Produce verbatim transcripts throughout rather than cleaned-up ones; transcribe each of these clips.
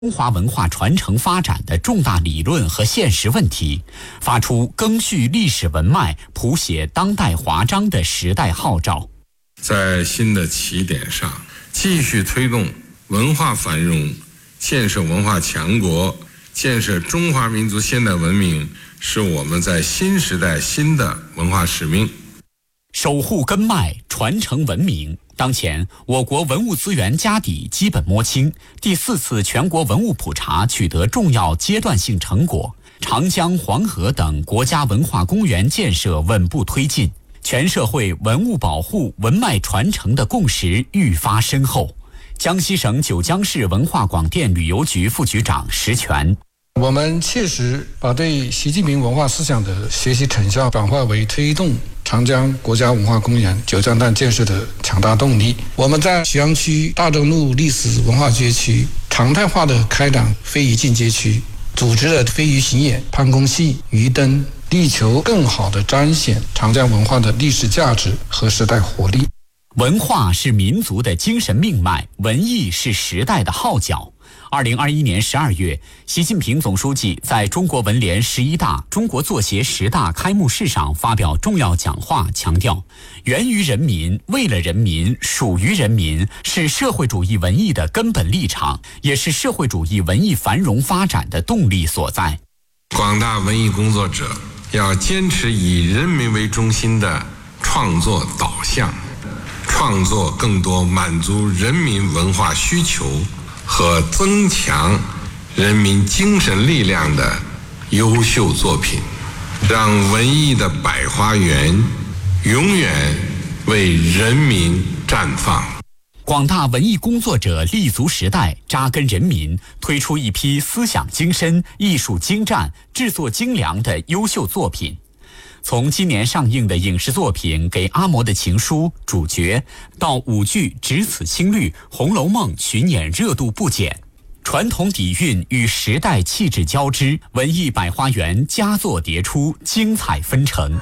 中华文化传承发展的重大理论和现实问题，发出赓续历史文脉、谱写当代华章的时代号召。 在新的起点上，继续推动文化繁荣，建设文化强国，建设中华民族现代文明，是我们在新时代新的文化使命。 守护根脉，传承文明。当前，我国文物资源家底基本摸清，第四次全国文物普查取得重要阶段性成果，长江、黄河等国家文化公园建设稳步推进，全社会文物保护、文脉传承的共识愈发深厚。江西省九江市文化广电旅游局副局长石全。 我们切实把对习近平文化思想的学习成效转化为推动长江国家文化公园九江段建设的强大动力。我们在徐阳区大正路历史文化街区常态化的开展非遗进阶区，组织了非遗巡演、攀宫戏、鱼灯，力求更好地彰显长江文化的历史价值和时代活力。 文化是民族的精神命脉，文艺是时代的号角。二零二一年十二月，习近平总书记在中国文联十一大、中国作协十大开幕式上发表重要讲话，强调源于人民、为了人民、属于人民是社会主义文艺的根本立场，也是社会主义文艺繁荣发展的动力所在。 广大文艺工作者要坚持以人民为中心的创作导向，创作更多满足人民文化需求和增强人民精神力量的优秀作品，让文艺的百花园永远为人民绽放。 广大文艺工作者立足时代，扎根人民，推出一批思想精深、艺术精湛、制作精良的优秀作品。从今年上映的影视作品《给阿嬷的情书》主角，到舞剧《只此青绿》《红楼梦》巡演热度不减，传统底蕴与时代气质交织，文艺百花园佳作迭出，精彩纷呈。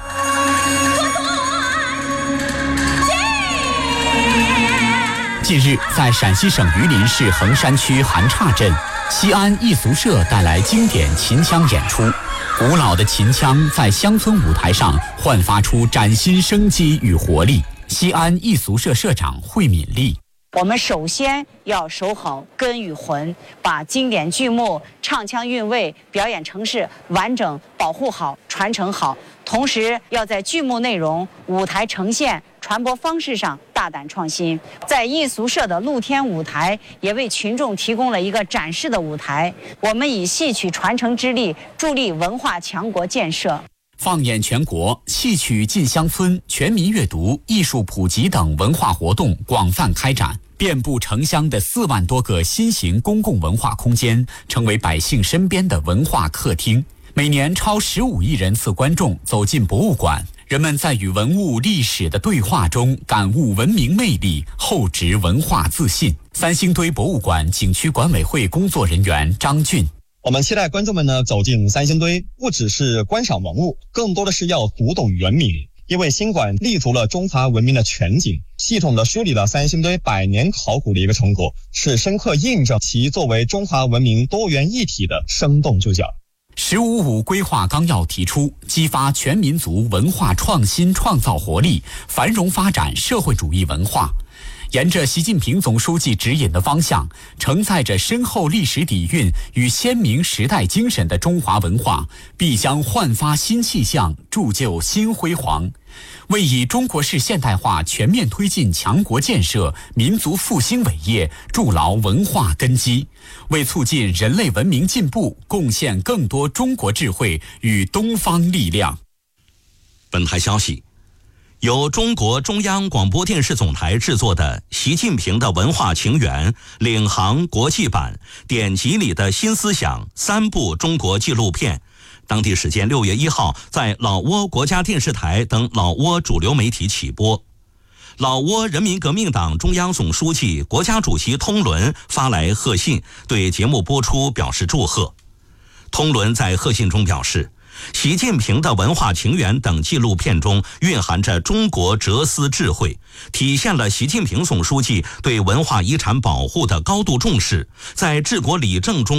近日，在陕西省榆林市横山区韩岔镇，西安艺俗社带来经典秦腔演出。古老的秦腔在乡村舞台上焕发出崭新生机与活力。西安艺俗社社长惠敏丽： 我们首先要守好根与魂，把经典剧目、唱腔韵味、表演程式完整保护好、传承好，同时要在剧目内容、舞台呈现、传播方式上大胆创新。在艺俗社的露天舞台也为群众提供了一个展示的舞台。我们以戏曲传承之力，助力文化强国建设。 放眼全国，戏曲进乡村、全民阅读、艺术普及等文化活动广泛开展，遍布城乡的四万多个新型公共文化空间，成为百姓身边的文化客厅。每年超十五亿人次观众走进博物馆，人们在与文物历史的对话中感悟文明魅力，厚植文化自信。三星堆博物馆景区管委会工作人员张俊： 我们期待观众们呢走进三星堆，不只是观赏文物，更多的是要读懂原名。因为新馆立足了中华文明的全景，系统的梳理了三星堆百年考古的一个成果，是深刻印证其作为中华文明多元一体的生动注脚。 十五五规划纲要提出，激发全民族文化创新创造活力，繁荣发展社会主义文化。沿着习近平总书记指引的方向，承载着深厚历史底蕴与鲜明时代精神的中华文化，必将焕发新气象，铸就新辉煌，为以中国式现代化全面推进强国建设、民族复兴伟业筑牢文化根基，为促进人类文明进步贡献更多中国智慧与东方力量。 本台消息，由中国中央广播电视总台制作的《习近平的文化情缘》领航国际版典籍里的新思想三部中国纪录片，当地时间六月一号在老挝国家电视台等老挝主流媒体起播。老挝人民革命党中央总书记、国家主席通伦发来贺信，对节目播出表示祝贺。通伦在贺信中表示， 习近平的文化情缘等纪录片中蕴含着中国哲思智慧，体现了习近平总书记对文化遗产保护的高度重视，在治国理政中